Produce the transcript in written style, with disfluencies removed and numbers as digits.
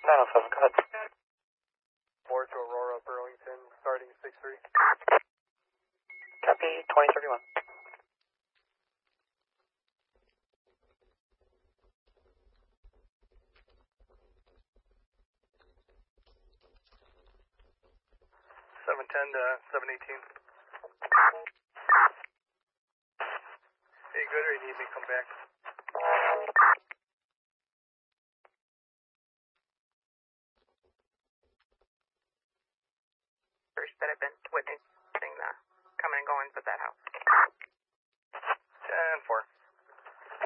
907, go ahead. 4 to Aurora, Burlington, starting 6-3. Copy, 2031. Seven 10 to 718. Are you good or you need me to come back? That have been witnessing the coming and goings of that house.